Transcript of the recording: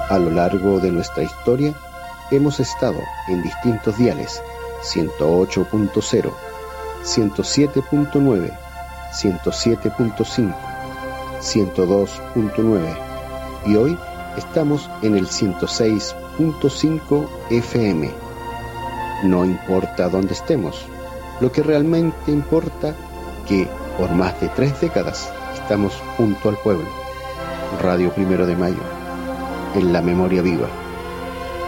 A lo largo de nuestra historia hemos estado en distintos diales: 108.0, 107.9, 107.5, 102.9 y hoy estamos en el 106.5 FM. No importa dónde estemos, lo que realmente importa que por más de 3 décadas estamos junto al pueblo. Radio 1 de Mayo, en la memoria viva.